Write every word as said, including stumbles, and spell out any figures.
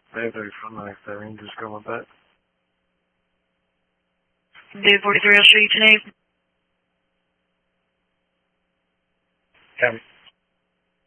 They're very fun, like their Rangers going back. Dave forty-three, I'll show you tonight. Copy.